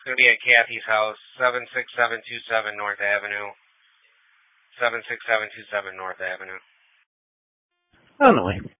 going to be at Kathy's house, 76727 North Avenue. 76727 North Avenue. On the way.